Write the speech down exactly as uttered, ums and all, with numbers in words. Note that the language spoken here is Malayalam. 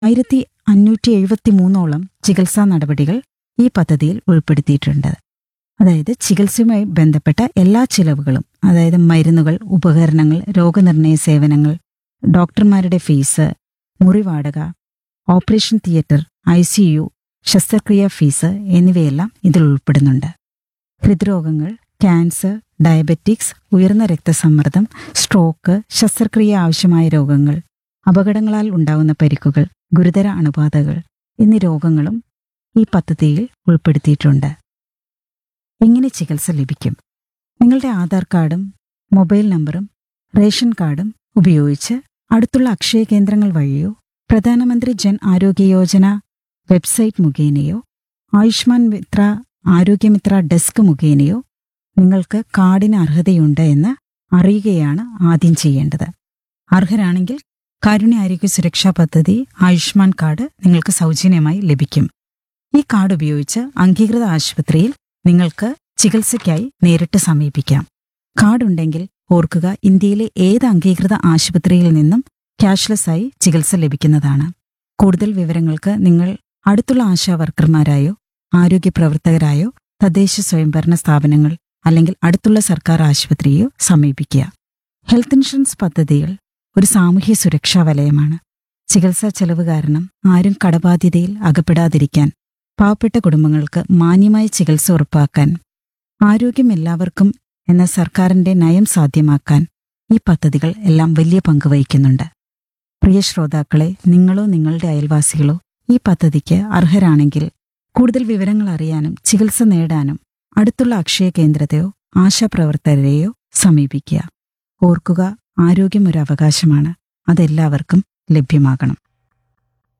ആയിരത്തി അഞ്ഞൂറ്റി എഴുപത്തി മൂന്നോളം ചികിത്സാ നടപടികൾ ഈ പദ്ധതിയിൽ ഉൾപ്പെടുത്തിയിട്ടുണ്ട്. അതായത് ചികിത്സയുമായി ബന്ധപ്പെട്ട എല്ലാ ചിലവുകളും, അതായത് മരുന്നുകൾ, ഉപകരണങ്ങൾ, രോഗനിർണയ സേവനങ്ങൾ, ഡോക്ടർമാരുടെ fees, മുറിവാടക, operation theatre, I C U, ശസ്ത്രക്രിയാ ഫീസ് എന്നിവയെല്ലാം ഇതിൽ ഉൾപ്പെടുന്നുണ്ട്. ഹൃദ്രോഗങ്ങൾ, ക്യാൻസർ, ഡയബറ്റിക്സ്, ഉയർന്ന രക്തസമ്മർദ്ദം, സ്ട്രോക്ക്, ശസ്ത്രക്രിയ ആവശ്യമായ രോഗങ്ങൾ, അപകടങ്ങളാൽ ഉണ്ടാകുന്ന പരിക്കുകൾ, ഗുരുതര അണുബാധകൾ എന്നീ രോഗങ്ങളും ഈ പദ്ധതിയിൽ ഉൾപ്പെടുത്തിയിട്ടുണ്ട്. എങ്ങനെ ചികിത്സ ലഭിക്കും? നിങ്ങളുടെ ആധാർ കാർഡും മൊബൈൽ നമ്പറും റേഷൻ കാർഡും ഉപയോഗിച്ച് അടുത്തുള്ള അക്ഷയ കേന്ദ്രങ്ങൾ വഴിയോ പ്രധാനമന്ത്രി ജൻ ആരോഗ്യ യോജന വെബ്സൈറ്റ് മുഖേനയോ ആയുഷ്മാൻ മിത്ര ആരോഗ്യമിത്ര ഡെസ്ക് മുഖേനയോ നിങ്ങൾക്ക് കാർഡിന് അർഹതയുണ്ട് എന്ന് അറിയുകയാണ് ആദ്യം ചെയ്യേണ്ടത്. അർഹരാണെങ്കിൽ കാരുണ്യ ആരോഗ്യ സുരക്ഷാ പദ്ധതി ആയുഷ്മാൻ കാർഡ് നിങ്ങൾക്ക് സൗജന്യമായി ലഭിക്കും. ഈ കാർഡ് ഉപയോഗിച്ച് അംഗീകൃത ആശുപത്രിയിൽ നിങ്ങൾക്ക് ചികിത്സയ്ക്കായി നേരിട്ട് സമീപിക്കാം. കാർഡുണ്ടെങ്കിൽ ഓർക്കുക, ഇന്ത്യയിലെ ഏത് അംഗീകൃത ആശുപത്രിയിൽ നിന്നും ക്യാഷ്ലെസ് ആയി ചികിത്സ ലഭിക്കുന്നതാണ്. കൂടുതൽ വിവരങ്ങൾക്ക് നിങ്ങൾ അടുത്തുള്ള ആശാ വർക്കർമാരായോ ആരോഗ്യ പ്രവർത്തകരായോ തദ്ദേശ സ്വയംഭരണ സ്ഥാപനങ്ങൾ അല്ലെങ്കിൽ അടുത്തുള്ള സർക്കാർ ആശുപത്രിയോ സമീപിക്കുക. ഹെൽത്ത് ഇൻഷുറൻസ് പദ്ധതികൾ ഒരു സാമൂഹ്യ സുരക്ഷാ വലയമാണ്. ചികിത്സാ ചെലവ് കാരണം ആരും കടബാധ്യതയിൽ അകപ്പെടാതിരിക്കാൻ, പാവപ്പെട്ട കുടുംബങ്ങൾക്ക് മാന്യമായ ചികിത്സ ഉറപ്പാക്കാൻ, ആരോഗ്യം എല്ലാവർക്കും എന്ന സർക്കാരിന്റെ നയം സാധ്യമാക്കാൻ ഈ പദ്ധതികൾ എല്ലാം വലിയ പങ്ക് വഹിക്കുന്നുണ്ട്. പ്രിയ ശ്രോതാക്കളെ, നിങ്ങളോ നിങ്ങളുടെ അയൽവാസികളോ ഈ പദ്ധതിക്ക് അർഹരാണെങ്കിൽ കൂടുതൽ വിവരങ്ങൾ അറിയാനും ചികിത്സ നേടാനും അടുത്തുള്ള അക്ഷയ കേന്ദ്രത്തെയോ ആശാപ്രവർത്തകരെയോ സമീപിക്കുക. ഓർക്കുക, ആരോഗ്യം ഒരു അവകാശമാണ്. അതെല്ലാവർക്കും ലഭ്യമാകണം.